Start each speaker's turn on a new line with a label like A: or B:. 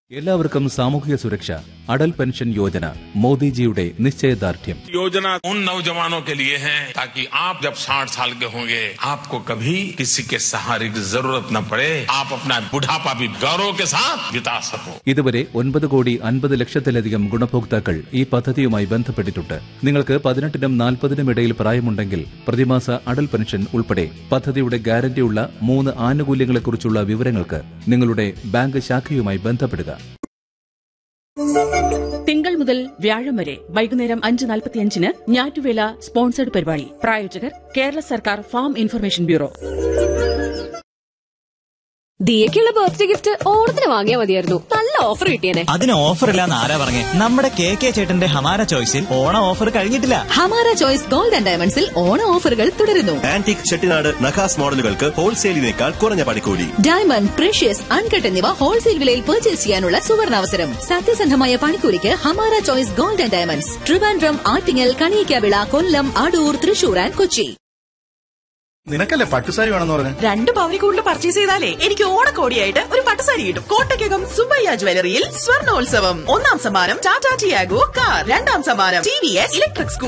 A: എല്ലാവർക്കും സാമൂഹിക സുരക്ഷ അടൽ പെൻഷൻ യോജന മോദിജിയുടെ നിശ്ചയദാർഢ്യം.
B: योजना उन नौजवानों के लिए है ताकि आप जब 60 साल के होंगे आपको कभी किसी के सहारे की जरूरत न पड़े. आप अपना बुढ़ापा भी गौरव के साथ बिता सको.
A: ഇതുവരെ 9,50,00,000-ലധികം ഗുണഭോക്താക്കൾ ഈ പദ്ധതിയുമായി ബന്ധപ്പെട്ടിട്ടുണ്ട്. നിങ്ങൾക്ക് 18-നും 40-നും ഇടയിൽ പ്രായമുണ്ടെങ്കിൽ പ്രതിമാസ അടൽ പെൻഷൻ ഉൾപ്പെടെ പദ്ധതിയുടെ ഗ്യാരണ്ടിയുള്ള 3 ആനുകൂല്യങ്ങളെക്കുറിച്ചുള്ള വിവരങ്ങൾക്ക് നിങ്ങളുടെ ബാങ്ക് ശാഖയുമായി ബന്ധപ്പെടുക.
C: തിങ്കൾ മുതൽ വ്യാഴം വരെ വൈകുന്നേരം 5:45 ഞാറ്റുവേല സ്പോൺസേഡ് പരിപാടി. പ്രായോജകർ കേരള സർക്കാർ farm information bureau.
D: ദിയക്കുള്ള birthday gift ഓണത്തിന് വാങ്ങിയാൽ മതിയായിരുന്നു. നല്ല ഓഫർ കിട്ടിയേനെ.
E: അതിന് ഓഫർ ഇല്ലാന്ന് ആരാ പറഞ്ഞേ? നമ്മുടെ കെ ചേട്ടന്റെ ഹമാര ചോയ്സിൽ ഓണ ഓഫർ കഴിഞ്ഞിട്ടില്ല.
D: ഹമാര ചോയ്സ് ഗോൾഡ് ആൻഡ് ഡയമണ്ട്സിൽ ഓണ ഓഫറുകൾ തുടരുന്നു.
F: ആന്റിക് ചെട്ടിനാട് നഖാസ് മോഡലുകൾക്ക് ഹോൾസെയിലിനേക്കാൾ കുറഞ്ഞ പണിക്കൂലി.
D: ഡയമണ്ട്, പ്രഷ്യസ്, അൺകട്ട് എന്നിവ ഹോൾസെയിൽ വിലയിൽ പർച്ചേസ് ചെയ്യാനുള്ള സുവർണാവസരം. സത്യസന്ധമായ പണിക്കൂലിക്ക് Hamara choice gold and diamonds, Trivandrum, Attingal, Kaliyakkavilai, Kollam, Adoor, Thrissur and Kochi.
G: നിനക്കല്ലേ പട്ടുസാരി വേണമെന്ന് പറഞ്ഞു?
H: 2 പവനി കൂടുതൽ പർച്ചേസ് ചെയ്താലേ എനിക്ക് ഓണക്കോടിയായിട്ട് ഒരു പട്ടുസാരി കിട്ടും. കോട്ടയ്ക്കകം സുബയ്യ ജ്വല്ലറിയിൽ സ്വർണോത്സവം. 1ാം സമ്മാനം ടാറ്റ ടിയാഗോ കാർ, 2ാം സമ്മാനം TVS ഇലക്ട്രിക്